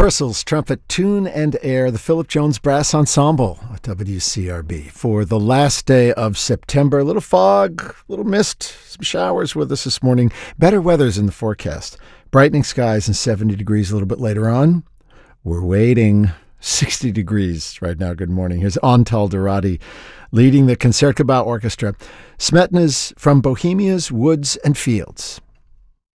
Purcell's trumpet, tune and air, the Philip Jones Brass Ensemble at WCRB for the last day of September. A little fog, a little mist, some showers with us this morning. Better weather's in the forecast. Brightening skies and 70 degrees a little bit later on. We're waiting. 60 degrees right now. Good morning. Here's Antal Dorati leading the Concertgebouw Orchestra. Smetana's From Bohemia's Woods and Fields.